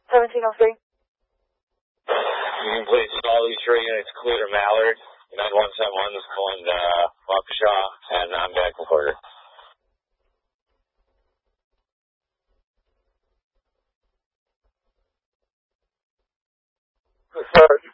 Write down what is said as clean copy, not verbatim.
1703. You can please all these 3 units clear to Mallard. 9171 is calling Waukesha, and I'm back recorder. Sorry.